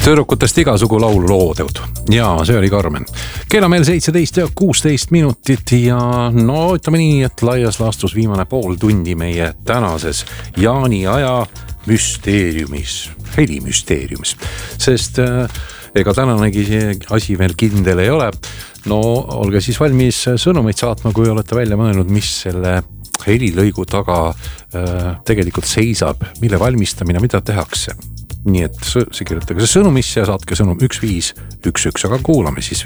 Tüdrukutest igasugu laulu loodud ja see oli Karmen. Kell on meil 17 ja 16 minutit ja no ütleme nii, et laias laastus viimane pool tundi meie tänases Jaani aja müsteeriumis, helimüsteeriumis, sest ega tänanegi asi veel kindel ei ole. No olge siis valmis sõnumeid saatma, kui olete välja mõelnud, mis selle helilõigu taga tegelikult seisab, mille valmistamine, mida tehakse. Nii et see kirjutage see sõnumisse ja saatke sõnum 1511, aga kuulame siis